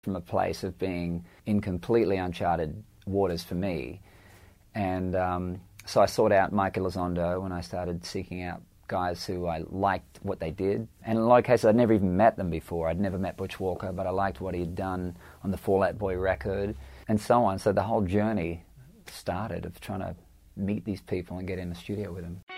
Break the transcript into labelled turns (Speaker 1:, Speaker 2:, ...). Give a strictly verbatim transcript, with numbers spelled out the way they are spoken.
Speaker 1: from a place of being in completely uncharted waters for me. And um, so I sought out Mike Elizondo when I started seeking out guys who I liked what they did. And in a lot of cases, I'd never even met them before. I'd never met Butch Walker, but I liked what he'd done on the Fall Out Boy record, and so on. So the whole journey started of trying to meet these people and get in the studio with them.